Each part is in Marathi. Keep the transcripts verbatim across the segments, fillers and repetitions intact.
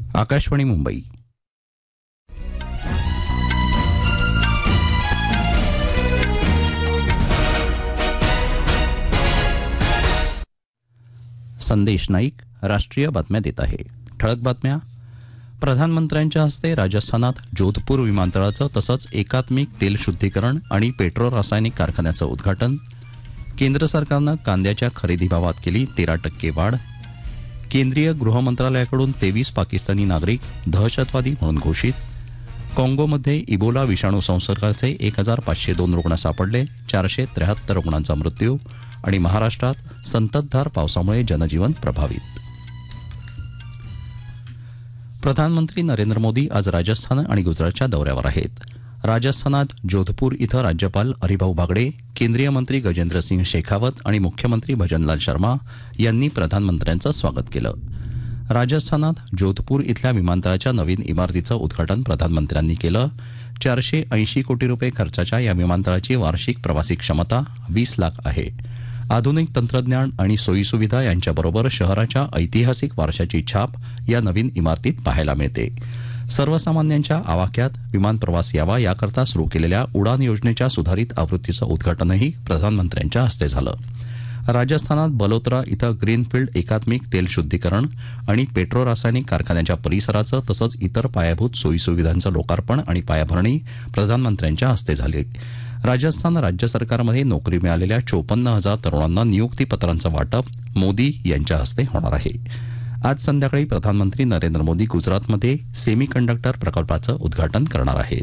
आकाशवाणी मुंबई. संदेश नाईक राष्ट्रीय बातम्या देत आहे. ठळक बातम्या. प्रधानमंत्र्यांच्या हस्ते राजस्थानात जोधपूर विमानतळाचं तसंच एकात्मिक तेल शुद्धीकरण आणि पेट्रो रासायनिक कारखान्याचं उद्घाटन. केंद्र सरकारनं कांद्याच्या खरेदी भावात केली तेरा टक्के वाढ. केंद्रीय गृहमंत्रालयाकडून तेवीस पाकिस्तानी नागरिक दहशतवादी म्हणून घोषित. काँगोमध्ये इबोला विषाणू संसर्गाचे एक हजार पाचशे दोन रुग्ण सापडले. चारशे त्र्याहत्तर रुग्णांचा मृत्यू. आणि महाराष्ट्रात संततधार पावसामुळे जनजीवन प्रभावित. प्रधानमंत्री नरेंद्र मोदी आज राजस्थान आणि गुजरातच्या दौऱ्यावर आहेत. राजस्थानात जोधपूर इथं राज्यपाल हरिभाऊ बागडे, केंद्रीय मंत्री गजेंद्र सिंह शेखावत आणि मुख्यमंत्री भजनलाल शर्मा यांनी प्रधानमंत्र्यांचं स्वागत केलं. राजस्थानात जोधपूर इथल्या विमानतळाच्या नवीन इमारतीचं उद्घाटन प्रधानमंत्र्यांनी केलं. चारशे ऐंशी कोटी रुपये खर्चाच्या या विमानतळाची वार्षिक प्रवासी क्षमता वीस लाख आहे. आधुनिक तंत्रज्ञान आणि सोयीसुविधा यांच्याबरोबर शहराच्या ऐतिहासिक वारशाची छाप या नवीन इमारतीत पाहायला मिळते. सर्वसामान्यांच्या आवाक्यात विमान प्रवास यावा याकरता सुरू केलेल्या उडान योजनेच्या सुधारित आवृत्तीचं उद्घाटनही प्रधानमंत्र्यांच्या हस्ते झालं. राजस्थानात बलोत्रा इथं ग्रीनफील्ड एकात्मिक तेल शुद्धीकरण आणि पेट्रो रासायनिक कारखान्याच्या परिसराचं तसंच इतर पायाभूत सोयीसुविधांचं लोकार्पण आणि पायाभरणी प्रधानमंत्र्यांच्या हस्ते झाली. राजस्थान राज्य सरकारमध्ये नोकरी मिळालेल्या चोपन्न हजार तरुणांना नियुक्तीपत्रांचं वाटप मोदी यांच्या हस्ते होणार आहे. आज संध्याकाळी प्रधानमंत्री नरेंद्र मोदी गुजरातमध्ये सेमीकंडक्टर प्रकल्पाचं उद्घाटन करणार आहेत.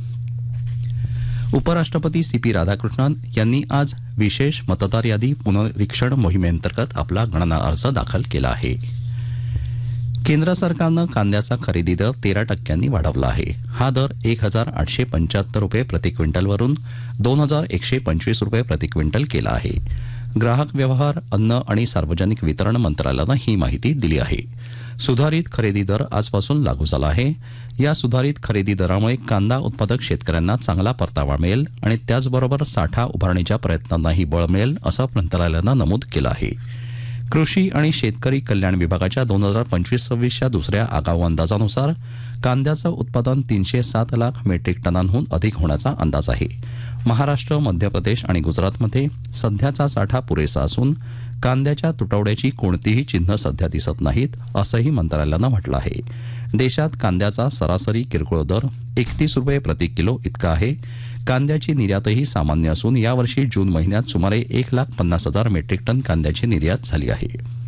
उपराष्ट्रपती सी पी राधाकृष्णन यांनी आज विशेष मतदार यादी पुनरीक्षण मोहिमेअंतर्गत आपला गणना अर्ज दाखल केला आहे. केंद्र सरकारनं कांद्याचा खरेदी दर तेरा टक्क्यांनी वाढवला आहे. हा दर एक हजार आठशे पंच्याहत्तर रुपये प्रति क्विंटलवरून दोन हजार एकशे पंचवीस रुपये प्रति क्विंटल केला आहे. ग्राहक व्यवहार, अन्न आणि सार्वजनिक वितरण मंत्रालयानं ही माहिती दिली आहे. सुधारित खरेदी दर आजपासून लागू झाला आहे. या सुधारित खरेदी दरामुळे कांदा उत्पादक शेतकऱ्यांना चांगला परतावा मिळेल आणि त्याचबरोबर साठा उभारणीच्या प्रयत्नांनाही बळ मिळेल असं मंत्रालयानं नमूद केलं आहे. कृषी आणि शेतकरी कल्याण विभागाच्या दोन हजार पंचवीस सव्वीसच्या दुसऱ्या आगाऊ अंदाजानुसार कांद्याचं उत्पादन तीनशे सात लाख मेट्रिक टनांहून अधिक होण्याचा अंदाज आहे. महाराष्ट्र, मध्य प्रदेश आणि गुजरातमध्ये सध्याचा साठा पुरेसा असून कांद्याच्या तुटवड्याची कोणतीही चिन्ह सध्या दिसत नाहीत असंही मंत्रालयानं म्हटलं आहे. देशात कांद्याचा सरासरी किरकोळ दर एकतीस रुपये प्रति किलो इतका आहे. कांद्याची निर्यातही सामान्य असून यावर्षी जून महिन्यात सुमारे एक लाख पन्नास हजार मेट्रिक टन कांद्याची निर्यात झाली आहे.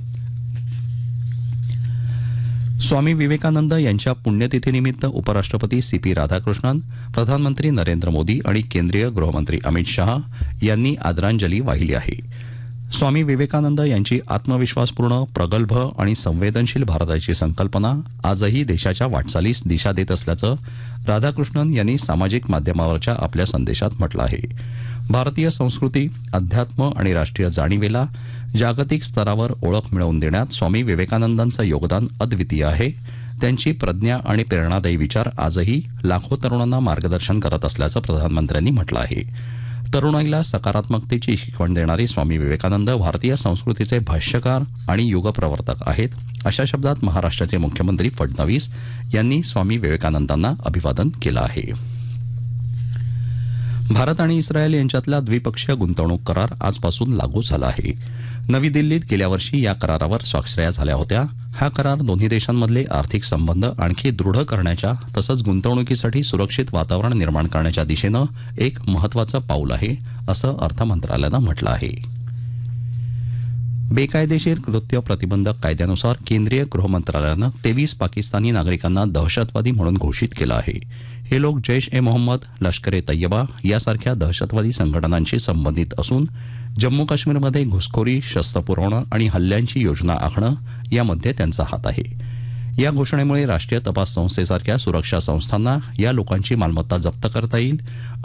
स्वामी विवेकानंद यांच्या पुण्यतिथीनिमित्त उपराष्ट्रपती सी पी राधाकृष्णन, प्रधानमंत्री नरेंद्र मोदी आणि केंद्रीय गृहमंत्री अमित शाह यांनी आदरांजली वाहिली आहे. स्वामी विवेकानंद यांची आत्मविश्वासपूर्ण, प्रगल्भ आणि संवेदनशील भारताची संकल्पना आजही देशाच्या वाटचालीस दिशा देत असल्याचं राधाकृष्णन यांनी सामाजिक माध्यमावरच्या आपल्या संदेशात म्हटलं आहे. भारतीय संस्कृती, अध्यात्म आणि राष्ट्रीय जाणीवेला जागतिक स्तरावर ओळख मिळवून देण्यात स्वामी विवेकानंदांचं योगदान अद्वितीय आहे. त्यांची प्रज्ञा आणि प्रेरणादायी विचार आजही लाखो तरुणांना मार्गदर्शन करत असल्याचं प्रधानमंत्र्यांनी म्हटलं आहे. तरुणाईला सकारात्मकतेची शिकवण देणारे स्वामी विवेकानंद भारतीय संस्कृतीचे भाष्यकार आणि युगप्रवर्तक आहेत अशा शब्दात महाराष्ट्राचे मुख्यमंत्री फडणवीस यांनी स्वामी विवेकानंदांना अभिवादन केलं आहे. भारत आणि इस्रायल यांच्यातला द्विपक्षीय गुंतवणूक करार आजपासून लागू झाला आहे. नवी दिल्लीत गेल्या वर्षी या करारावर स्वाक्षऱ्या झाल्या होत्या. हा करार दोन्ही देशांमधले आर्थिक संबंध आणखी दृढ करण्याच्या तसंच गुंतवणुकीसाठी सुरक्षित वातावरण निर्माण करण्याच्या दिशेनं एक महत्त्वाचं पाऊल आहे असं अर्थ मंत्रालयानं म्हटलं आहे. बेकायदेशीर कृत्य प्रतिबंधक कायद्यानुसार केंद्रीय गृहमंत्रालयानं तेवीस पाकिस्तानी नागरिकांना दहशतवादी म्हणून घोषित केलं आहे. हे लोक जैश ए मोहम्मद, लष्कर ए तय्यबा यासारख्या दहशतवादी संघटनांशी संबंधित असून जम्मू काश्मीरमध्ये घुसखोरी, शस्त्र पुरवणं आणि हल्ल्यांची योजना आखणं यामध्ये त्यांचा हात आहे. या घोषणेमुळे राष्ट्रीय तपास संस्थेसारख्या सुरक्षा संस्थांना या लोकांची मालमत्ता जप्त करता येईल